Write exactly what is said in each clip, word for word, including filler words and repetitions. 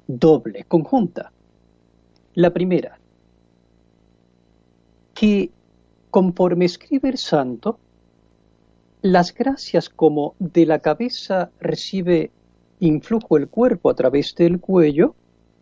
doble, conjunta. La primera, que conforme escribe el santo, las gracias como de la cabeza recibe influjo el cuerpo a través del cuello,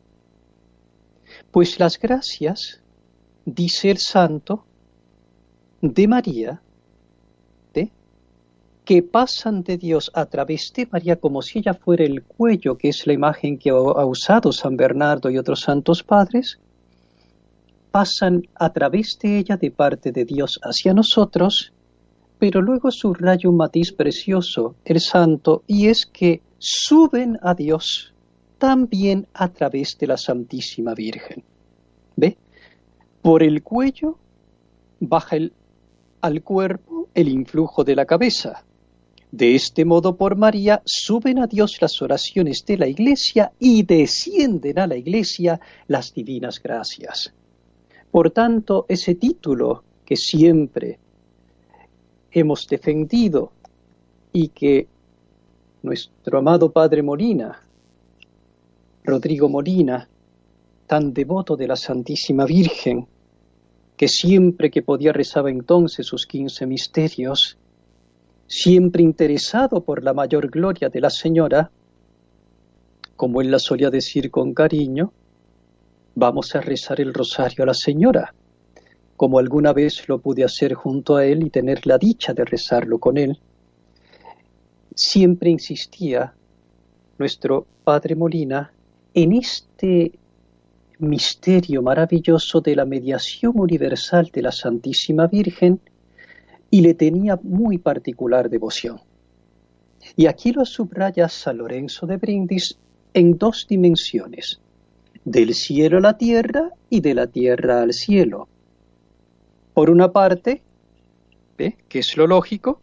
pues las gracias, dice el santo, de María, ¿de? que pasan de Dios a través de María como si ella fuera el cuello, que es la imagen que ha usado San Bernardo y otros santos padres, pasan a través de ella de parte de Dios hacia nosotros, pero luego subraya un matiz precioso, el santo, y es que suben a Dios también a través de la Santísima Virgen. ¿Ve? Por el cuello baja el, al cuerpo el influjo de la cabeza. De este modo, por María, suben a Dios las oraciones de la Iglesia y descienden a la Iglesia las divinas gracias. Por tanto, ese título que siempre hemos defendido y que nuestro amado Padre Molina, Rodrigo Molina, tan devoto de la Santísima Virgen, que siempre que podía rezaba entonces sus quince misterios, siempre interesado por la mayor gloria de la Señora, como él la solía decir con cariño, vamos a rezar el rosario a la Señora, como alguna vez lo pude hacer junto a él y tener la dicha de rezarlo con él. Siempre insistía nuestro Padre Molina en este misterio maravilloso de la mediación universal de la Santísima Virgen y le tenía muy particular devoción. Y aquí lo subraya San Lorenzo de Brindis en dos dimensiones, del cielo a la tierra y de la tierra al cielo. Por una parte, ¿ve? Que es lo lógico,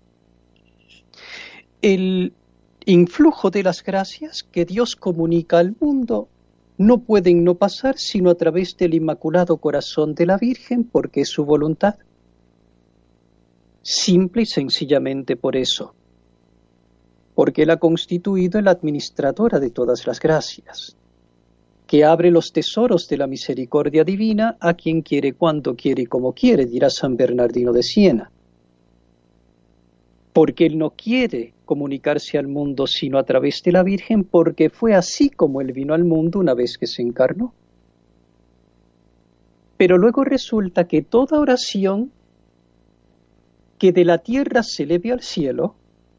el influjo de las gracias que Dios comunica al mundo no pueden no pasar sino a través del Inmaculado Corazón de la Virgen, porque es su voluntad. Simple y sencillamente por eso, porque Él ha constituido la administradora de todas las gracias, que abre los tesoros de la misericordia divina a quien quiere, cuando quiere y como quiere, dirá San Bernardino de Siena. Porque Él no quiere comunicarse al mundo sino a través de la Virgen, porque fue así como Él vino al mundo una vez que se encarnó. Pero luego resulta que toda oración que de la tierra se eleve al cielo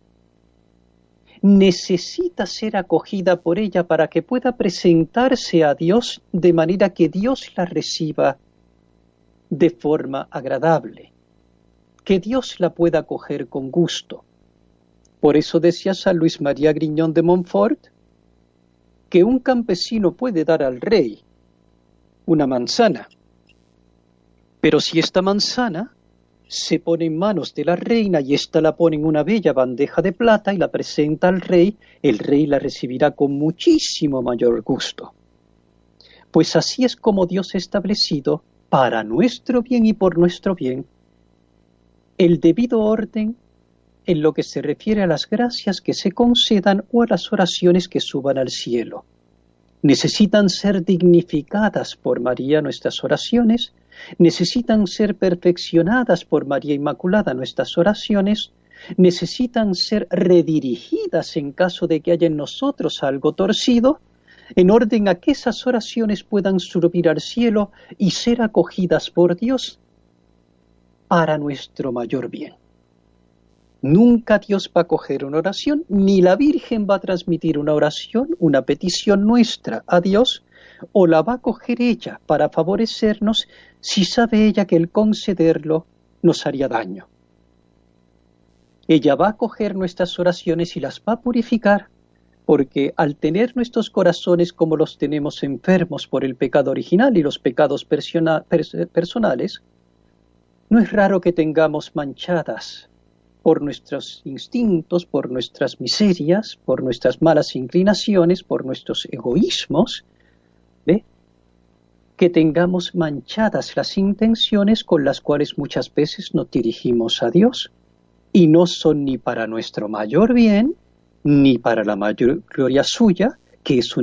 necesita ser acogida por ella para que pueda presentarse a Dios de manera que Dios la reciba de forma agradable, que Dios la pueda acoger con gusto. Por eso decía San Luis María Griñón de Montfort que un campesino puede dar al rey una manzana, pero si esta manzana se pone en manos de la reina y ésta la pone en una bella bandeja de plata y la presenta al rey, el rey la recibirá con muchísimo mayor gusto. Pues así es como Dios ha establecido, para nuestro bien y por nuestro bien, el debido orden en lo que se refiere a las gracias que se concedan o a las oraciones que suban al cielo. Necesitan ser dignificadas por María nuestras oraciones, necesitan ser perfeccionadas por María Inmaculada nuestras oraciones, necesitan ser redirigidas en caso de que haya en nosotros algo torcido, en orden a que esas oraciones puedan subir al cielo y ser acogidas por Dios para nuestro mayor bien. Nunca Dios va a acoger una oración, ni la Virgen va a transmitir una oración, una petición nuestra a Dios, o la va a acoger ella para favorecernos si sabe ella que el concederlo nos haría daño. Ella va a acoger nuestras oraciones y las va a purificar, porque al tener nuestros corazones como los tenemos enfermos por el pecado original y los pecados persona, pers, personales, no es raro que tengamos manchadas por nuestros instintos, por nuestras miserias, por nuestras malas inclinaciones, por nuestros egoísmos, ¿ve? Que tengamos manchadas las intenciones con las cuales muchas veces nos dirigimos a Dios, y no son ni para nuestro mayor bien, ni para la mayor gloria suya, que es un